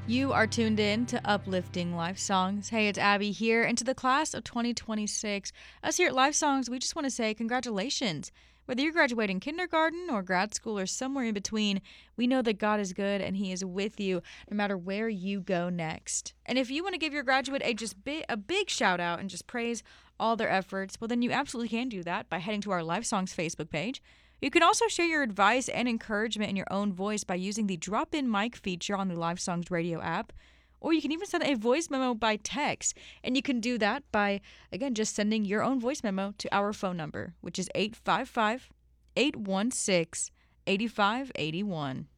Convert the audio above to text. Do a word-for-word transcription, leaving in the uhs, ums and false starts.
You are tuned in to Uplifting Life Songs. Hey, it's Abby here, and to the class of twenty twenty-six, us here at Life Songs, we just want to say congratulations. Whether you're graduating kindergarten or grad school or somewhere in between, we know that God is good and He is with you no matter where you go next. And if you want to give your graduate a just bi- a big shout out and just praise all their efforts, well, then you absolutely can do that by heading to our Life Songs Facebook page. You can also share your advice and encouragement in your own voice by using the drop-in mic feature on the Live Songs radio app. Or you can even send a voice memo by text. And you can do that by, again, just sending your own voice memo to our phone number, which is eight five five, eight one six, eight five eight one.